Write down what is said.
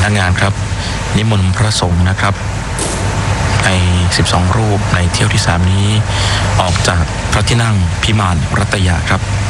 นักงานครับนิมนต์พระสงฆ์นะครับใน12รูปในเที่ยวที่3นี้ออกจากพระที่นั่งพิมานรัตยาครับ